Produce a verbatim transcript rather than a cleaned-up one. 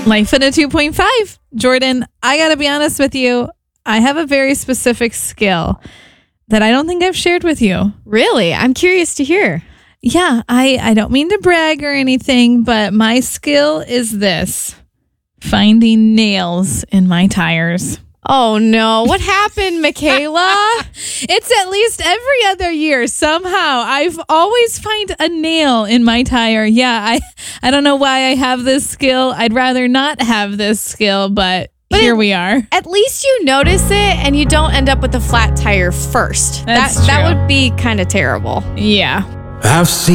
Life in a two point five. Jordan, I got to be honest with you. I have a very specific skill that I don't think I've shared with you. Really? I'm curious to hear. Yeah, I, I don't mean to brag or anything, but my skill is this. Finding nails in my tires. Oh, no. What happened, Michaela? It's at least every other year. Somehow, I've always find a nail in my tire. Yeah, I, I don't know why I have this skill. I'd rather not have this skill, but, but here it, we are. At least you notice it and you don't end up with a flat tire first. That's that, true. That would be kind of terrible. Yeah. I've seen